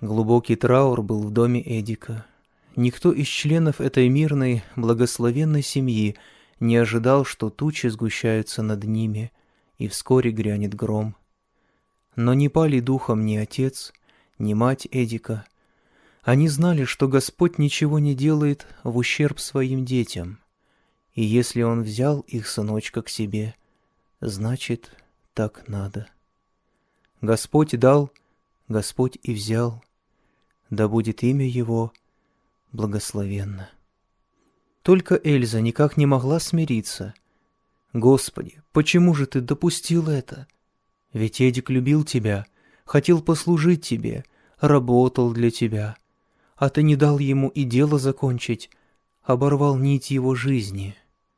Глубокий траур был в доме Эдика. Никто из членов этой мирной, благословенной семьи не ожидал, что тучи сгущаются над ними, и вскоре грянет гром. Но не пали духом ни отец, ни мать Эдика. Они знали, что Господь ничего не делает в ущерб своим детям, и если Он взял их сыночка к себе, значит, так надо. Господь дал, Господь и взял, да будет имя Его благословенно. Только Эльза никак не могла смириться. «Господи, почему же Ты допустил это? Ведь Эдик любил Тебя, хотел послужить Тебе, работал для Тебя, а Ты не дал ему и дело закончить, оборвал нить его жизни».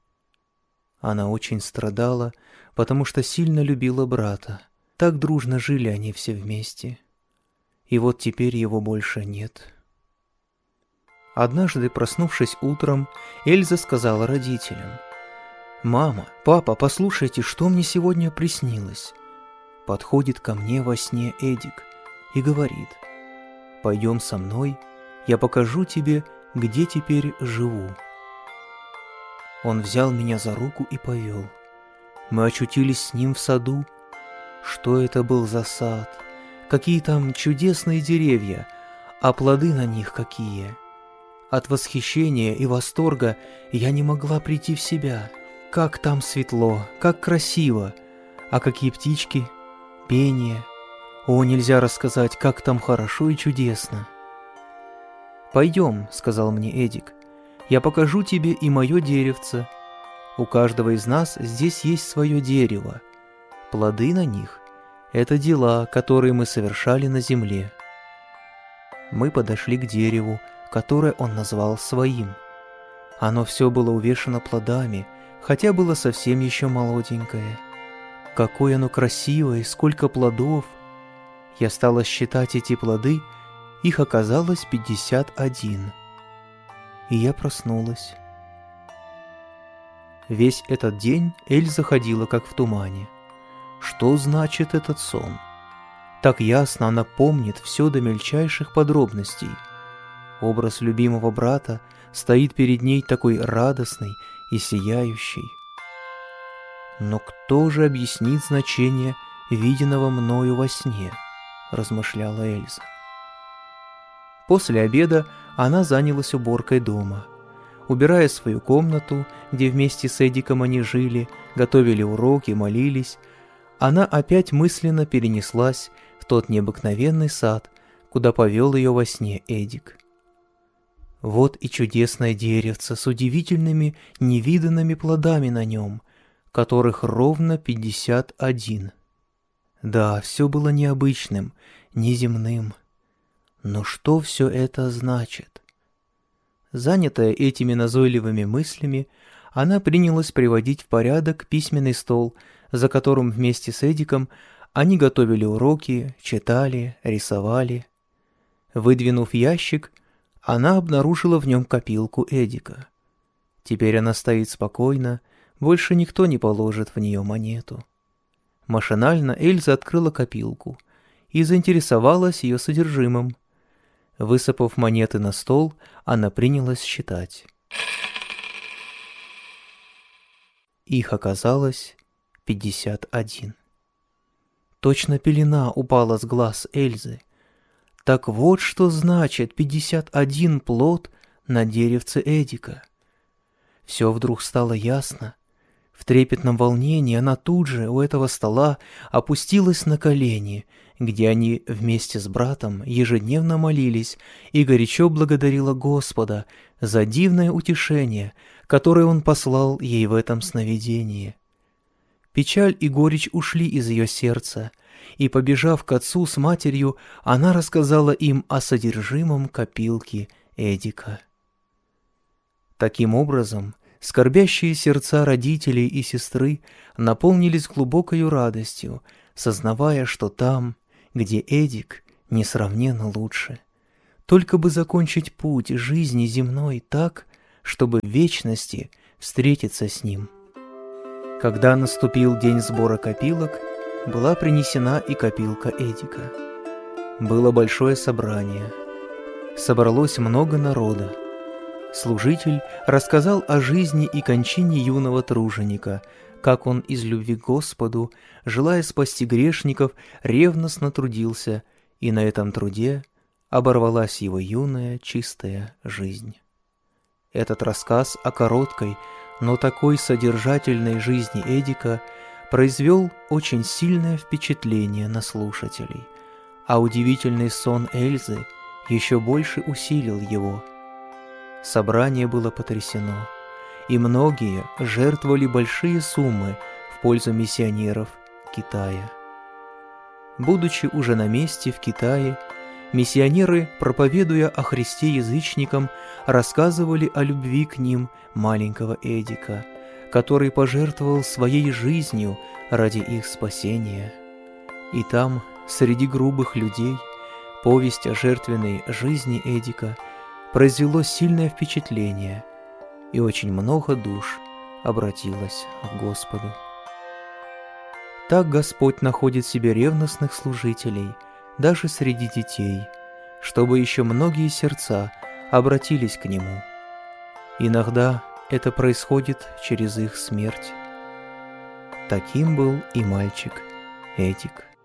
Она очень страдала, потому что сильно любила брата. Так дружно жили они все вместе. И вот теперь его больше нет. Однажды, проснувшись утром, Эльза сказала родителям: «Мама, папа, послушайте, что мне сегодня приснилось». Подходит ко мне во сне Эдик и говорит: «Пойдем со мной, я покажу тебе, где теперь живу». Он взял меня за руку и повел. Мы очутились с ним в саду. Что это был за сад? Какие там чудесные деревья, а плоды на них какие! От восхищения и восторга я не могла прийти в себя. Как там светло, как красиво, а какие птички, пение. О, нельзя рассказать, как там хорошо и чудесно. «Пойдем», — сказал мне Эдик, — «я покажу тебе и мое деревце. У каждого из нас здесь есть свое дерево. Плоды на них — это дела, которые мы совершали на земле». Мы подошли к дереву, которое он назвал своим. Оно все было увешано плодами, хотя было совсем еще молоденькое. Какое оно красивое, сколько плодов! Я стала считать эти плоды, их оказалось 51. И я проснулась. Весь этот день Эльза ходила как в тумане. Что значит этот сон? Так ясно она помнит все до мельчайших подробностей. Образ любимого брата стоит перед ней такой радостный и сияющий. Но кто же объяснит значение виденного мною во сне, размышляла Эльза. После обеда она занялась уборкой дома. Убирая свою комнату, где вместе с Эдиком они жили, готовили уроки, молились, она опять мысленно перенеслась в тот необыкновенный сад, куда повел ее во сне Эдик. Вот и чудесное деревце с удивительными невиданными плодами на нем, которых ровно 51. Да, все было необычным, неземным. Но что все это значит? Занятая этими назойливыми мыслями, она принялась приводить в порядок письменный стол, за которым вместе с Эдиком они готовили уроки, читали, рисовали. Выдвинув ящик, она обнаружила в нем копилку Эдика. Теперь она стоит спокойно, больше никто не положит в нее монету. Машинально Эльза открыла копилку и заинтересовалась ее содержимым. Высыпав монеты на стол, она принялась считать. Их оказалось 51. Точно пелена упала с глаз Эльзы. Так вот что значит 51 плод на деревце Эдика. Все вдруг стало ясно. В трепетном волнении она тут же у этого стола опустилась на колени, где они вместе с братом ежедневно молились, и горячо благодарила Господа за дивное утешение, которое Он послал ей в этом сновидении. Печаль и горечь ушли из ее сердца, и, побежав к отцу с матерью, она рассказала им о содержимом копилки Эдика. Таким образом, скорбящие сердца родителей и сестры наполнились глубокою радостью, сознавая, что там, где Эдик, несравненно лучше. Только бы закончить путь жизни земной так, чтобы в вечности встретиться с ним. Когда наступил день сбора копилок, была принесена и копилка Эдика. Было большое собрание. Собралось много народа. Служитель рассказал о жизни и кончине юного труженика, как он из любви к Господу, желая спасти грешников, ревностно трудился, и на этом труде оборвалась его юная чистая жизнь. Этот рассказ о короткой, но такой содержательной жизни Эдика произвел очень сильное впечатление на слушателей, а удивительный сон Эльзы еще больше усилил его. Собрание было потрясено, и многие жертвовали большие суммы в пользу миссионеров Китая. Будучи уже на месте в Китае, миссионеры, проповедуя о Христе язычникам, рассказывали о любви к ним маленького Эдика, который пожертвовал своей жизнью ради их спасения. И там, среди грубых людей, повесть о жертвенной жизни Эдика произвело сильное впечатление, и очень много душ обратилось к Господу. Так Господь находит себе ревностных служителей даже среди детей, чтобы еще многие сердца обратились к Нему. Иногда это происходит через их смерть. Таким был и мальчик Эдик.